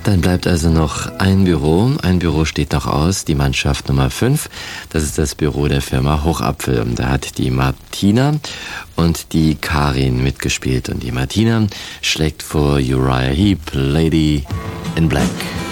Dann bleibt also noch ein Büro. Ein Büro steht noch aus, die Mannschaft Nummer 5. Das ist das Büro der Firma Hochapfel. Da hat die Martina und die Karin mitgespielt. Und die Martina schlägt vor Uriah Heep, Lady in Black.